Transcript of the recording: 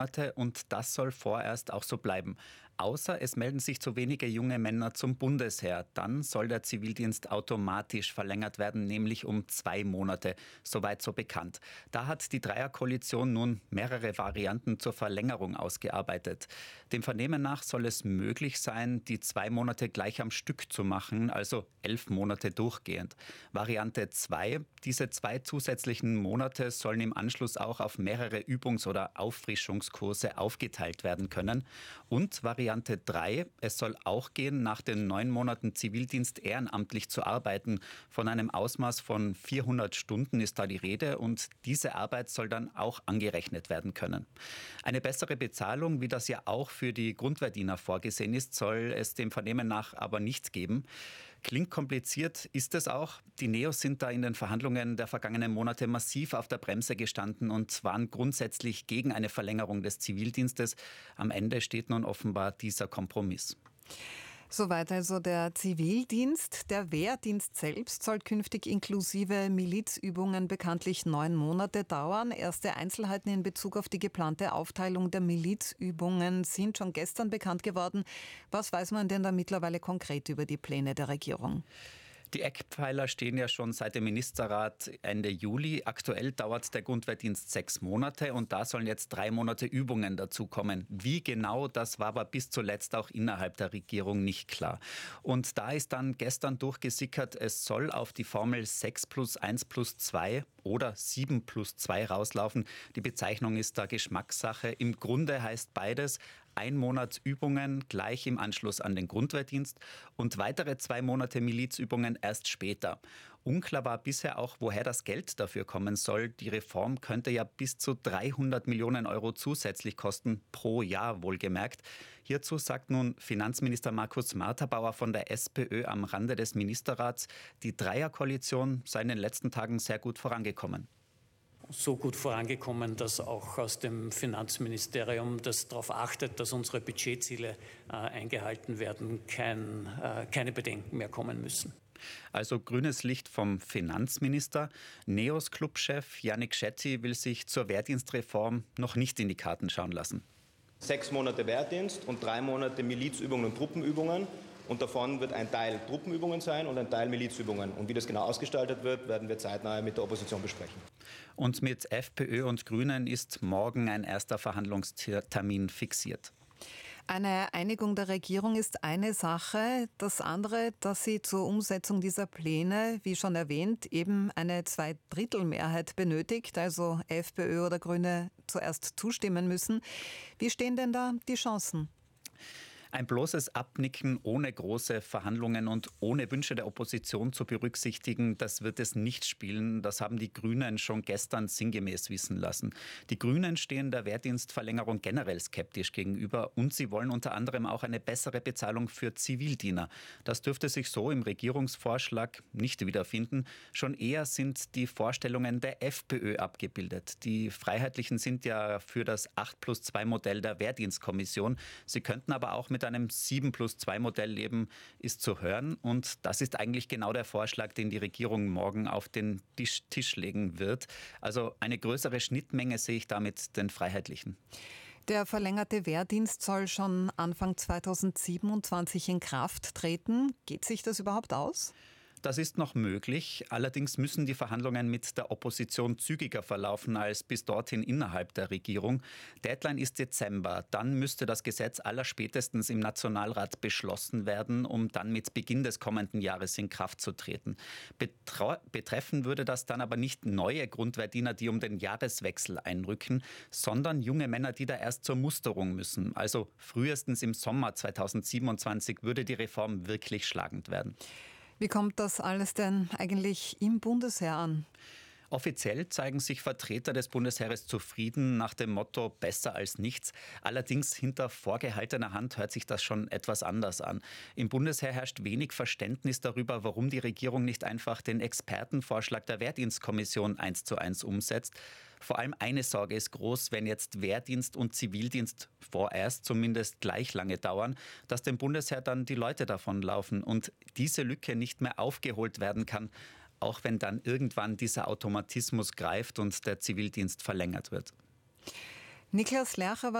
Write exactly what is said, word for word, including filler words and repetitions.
Und das soll vorerst auch so bleiben. Außer es melden sich zu wenige junge Männer zum Bundesheer. Dann soll der Zivildienst automatisch verlängert werden, nämlich um zwei Monate. Soweit so bekannt. Da hat die Dreierkoalition nun mehrere Varianten zur Verlängerung ausgearbeitet. Dem Vernehmen nach soll es möglich sein, die zwei Monate gleich am Stück zu machen, also elf Monate durchgehend. Variante zwei: Diese zwei zusätzlichen Monate sollen im Anschluss auch auf mehrere Übungs- oder Auffrischungskurse aufgeteilt werden können. Und Variante drei: Es soll auch gehen, nach den neun Monaten Zivildienst ehrenamtlich zu arbeiten. Von einem Ausmaß von vierhundert Stunden ist da die Rede und diese Arbeit soll dann auch angerechnet werden können. Eine bessere Bezahlung, wie das ja auch für die Grundwehrdiener vorgesehen ist, soll es dem Vernehmen nach aber nicht geben. Klingt kompliziert, ist es auch. Die Neos sind da in den Verhandlungen der vergangenen Monate massiv auf der Bremse gestanden und waren grundsätzlich gegen eine Verlängerung des Zivildienstes. Am Ende steht nun offenbar dieser Kompromiss. Soweit also der Zivildienst. Der Wehrdienst selbst soll künftig inklusive Milizübungen bekanntlich neun Monate dauern. Erste Einzelheiten in Bezug auf die geplante Aufteilung der Milizübungen sind schon gestern bekannt geworden. Was weiß man denn da mittlerweile konkret über die Pläne der Regierung? Die Eckpfeiler stehen ja schon seit dem Ministerrat Ende Juli. Aktuell dauert der Grundwehrdienst sechs Monate und da sollen jetzt drei Monate Übungen dazukommen. Wie genau, das war aber bis zuletzt auch innerhalb der Regierung nicht klar. Und da ist dann gestern durchgesickert, es soll auf die Formel sechs plus eins plus zwei oder sieben plus zwei rauslaufen. Die Bezeichnung ist da Geschmackssache. Im Grunde heißt beides ein Monat Übungen gleich im Anschluss an den Grundwehrdienst und weitere zwei Monate Milizübungen erst später. Unklar war bisher auch, woher das Geld dafür kommen soll. Die Reform könnte ja bis zu dreihundert Millionen Euro zusätzlich kosten, pro Jahr wohlgemerkt. Hierzu sagt nun Finanzminister Markus Marterbauer von der SPÖ am Rande des Ministerrats, die Dreierkoalition sei in den letzten Tagen sehr gut vorangekommen. So gut vorangekommen, dass auch aus dem Finanzministerium, das darauf achtet, dass unsere Budgetziele äh, eingehalten werden, kein, äh, keine Bedenken mehr kommen müssen. Also grünes Licht vom Finanzminister. Neos Clubchef Yannick Schetti will sich zur Wehrdienstreform noch nicht in die Karten schauen lassen. Sechs Monate Wehrdienst und drei Monate Milizübungen und Truppenübungen. Und davon wird ein Teil Truppenübungen sein und ein Teil Milizübungen. Und wie das genau ausgestaltet wird, werden wir zeitnah mit der Opposition besprechen. Und mit FPÖ und Grünen ist morgen ein erster Verhandlungstermin fixiert. Eine Einigung der Regierung ist eine Sache. Das andere, dass sie zur Umsetzung dieser Pläne, wie schon erwähnt, eben eine Zweidrittelmehrheit benötigt, also FPÖ oder Grüne zuerst zustimmen müssen. Wie stehen denn da die Chancen? Ein bloßes Abnicken ohne große Verhandlungen und ohne Wünsche der Opposition zu berücksichtigen, das wird es nicht spielen. Das haben die Grünen schon gestern sinngemäß wissen lassen. Die Grünen stehen der Wehrdienstverlängerung generell skeptisch gegenüber und sie wollen unter anderem auch eine bessere Bezahlung für Zivildiener. Das dürfte sich so im Regierungsvorschlag nicht wiederfinden. Schon eher sind die Vorstellungen der FPÖ abgebildet. Die Freiheitlichen sind ja für das acht plus zwei Modell der Wehrdienstkommission. Sie könnten aber auch mit mit einem sieben plus zwei Modell leben, ist zu hören. Und das ist eigentlich genau der Vorschlag, den die Regierung morgen auf den Tisch, Tisch legen wird. Also eine größere Schnittmenge sehe ich da mit den Freiheitlichen. Der verlängerte Wehrdienst soll schon Anfang zweitausendsiebenundzwanzig in Kraft treten. Geht sich das überhaupt aus? Das ist noch möglich. Allerdings müssen die Verhandlungen mit der Opposition zügiger verlaufen als bis dorthin innerhalb der Regierung. Deadline ist Dezember. Dann müsste das Gesetz allerspätestens im Nationalrat beschlossen werden, um dann mit Beginn des kommenden Jahres in Kraft zu treten. Betra- betreffen würde das dann aber nicht neue Grundwehrdiener, die um den Jahreswechsel einrücken, sondern junge Männer, die da erst zur Musterung müssen. Also frühestens im Sommer zweitausendsiebenundzwanzig würde die Reform wirklich schlagend werden. Wie kommt das alles denn eigentlich im Bundesheer an? Offiziell zeigen sich Vertreter des Bundesheeres zufrieden nach dem Motto besser als nichts. Allerdings hinter vorgehaltener Hand hört sich das schon etwas anders an. Im Bundesheer herrscht wenig Verständnis darüber, warum die Regierung nicht einfach den Expertenvorschlag der Wehrdienstkommission eins zu eins umsetzt. Vor allem eine Sorge ist groß, wenn jetzt Wehrdienst und Zivildienst vorerst zumindest gleich lange dauern, dass dem Bundesheer dann die Leute davonlaufen und diese Lücke nicht mehr aufgeholt werden kann, auch wenn dann irgendwann dieser Automatismus greift und der Zivildienst verlängert wird. Niklas Lercher war